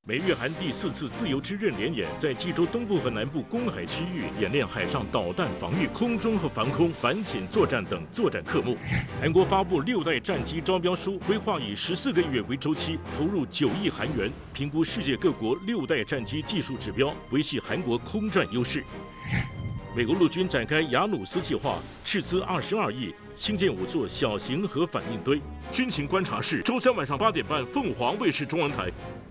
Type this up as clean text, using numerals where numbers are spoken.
美日韩第4次自由之刃联演在济州东部和南部公海区域演练海上导弹防御、空中和防空反潜作战等作战科目。韩国发布6代战机招标书，规划以14个月为周期，投入9亿韩元，评估世界各国6代战机技术指标，维系韩国空战优势。美国陆军展开雅努斯计划，斥资22亿兴建5座小型核反应堆。军情观察室，周3晚上8点半，凤凰卫视中文台。